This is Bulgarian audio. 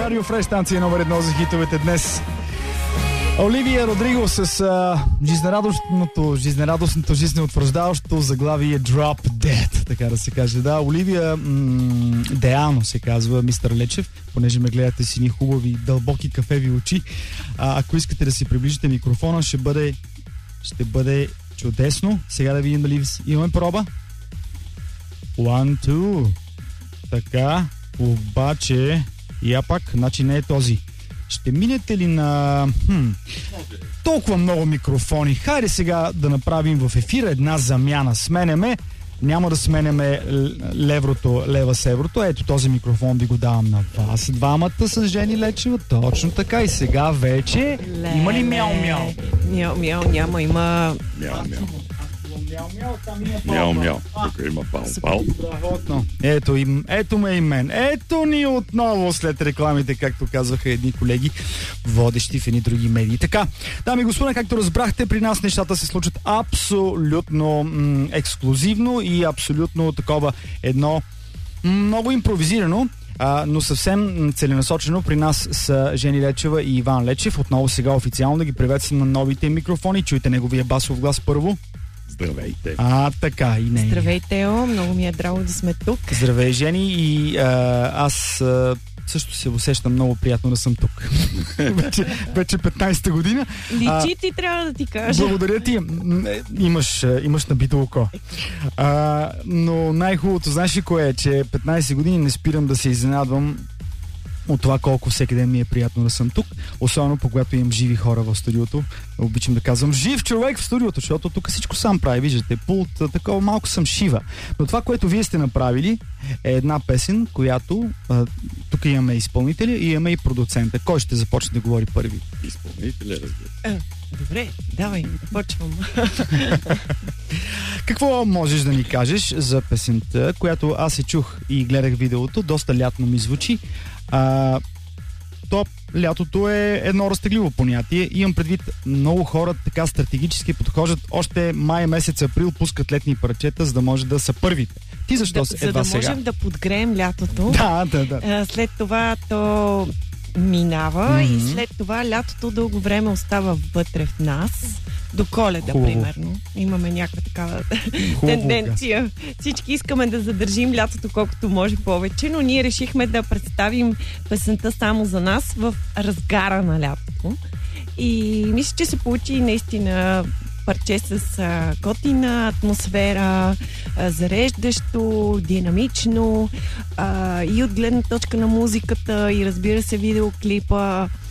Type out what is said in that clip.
Радио Фреш, станция номер 1 за хитовете днес. Оливия Родриго с жизнерадостното, жизнеутвърждаващото заглавие Drop Dead, така да се каже. Да, Оливия Деано се казва, мистер Лечев, понеже ме гледате си ни хубави, дълбоки кафеви очи. Ако искате да си приближите микрофона, ще бъде чудесно. Сега да видим дали имаме проба. 1, 2. Така, обаче я пак, значи не е този. Ще минете ли на толкова много микрофони? Хайде сега да направим в ефира една замяна. Сменяме, няма да сменяме лева с еврото. Ето този микрофон ви го давам на вас. Двамата с Жени Лечева. Точно така. И сега вече има ли мяу-мяу? Мяу-мяу няма, има... Мяу-мяу. Тук има пау-пау. Ето ме и мен. Ето ни отново след рекламите, както казваха едни колеги, водещи в едни други медии. Така, дами и господа, както разбрахте, при нас нещата се случат абсолютно ексклюзивно и абсолютно такова едно много импровизирано, но съвсем целенасочено. При нас са Жени Лечева и Иван Лечев. Отново сега официално да ги приветствам на новите микрофони. Чуйте неговия басов глас първо. Здравейте. Така и не. Здравейте, много ми е драго да сме тук. Здравей, Жени, и аз също се усещам много приятно да съм тук. вече 15-та година. Личи ти, трябва да ти кажа. Благодаря ти. Имаш набито око. Но най-хубавото, знаеш ли кое е, че 15 години не спирам да се изненадвам от това колко всеки ден ми е приятно да съм тук, особено когато имам живи хора в студиото. Обичам да казвам жив човек в студиото, защото тук всичко сам прави, виждате, пулт, такова малко съм шива. Но това, което вие сте направили, е една песен, която тук имаме изпълнителя и имаме и продуцента. Кой ще започне да говори първи? Изпълнителя, разбира. Добре, давай, почвам. Какво можеш да ни кажеш за песента, която аз се чух и гледах видеото, доста лятно ми звучи. Лятото е едно разтегливо понятие. Имам предвид, много хора така стратегически подхождат. Още май месец, април пускат летни парчета, за да може да са първите. Ти защо едва сега? За да можем да подгреем лятото. Да. След това то минава и след това лятото дълго време остава вътре в нас. До Коледа, примерно. Имаме някаква такава тенденция. Всички искаме да задържим лятото колкото може повече, но ние решихме да представим песента само за нас в разгара на лятото. И мисля, че се получи наистина парче с готина атмосфера, зареждащо, динамично и от гледна точка на музиката и разбира се видеоклипа.